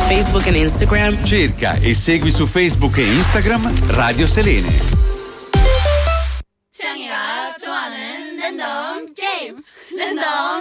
Facebook and Instagram. Cerca e segui su Facebook e Instagram Radio Selene. 태양이가 좋아하는 랜덤 게임 랜덤